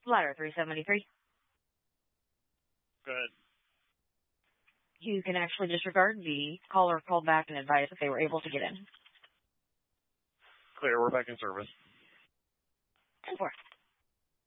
Ladder 373. Go ahead. You can actually disregard. The caller called back and advised that they were able to get in. Clear, we're back in service. 10-4.